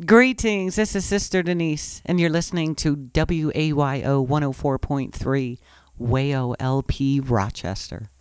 Greetings, this is Sister Denise, and you're listening to WAYO 104.3 WAYO LP Rochester.